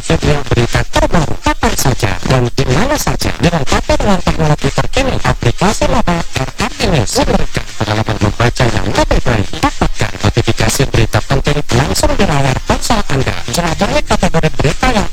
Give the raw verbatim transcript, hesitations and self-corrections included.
video berita terbaru kapan saja dan di mana saja dengan keperluan teknologi terkini. Aplikasi mobile R R T News memberikan pengalaman membaca yang lebih baik. Dapatkan notifikasi berita penting langsung di layar ponsel Anda. Jelajahi kategori berita yang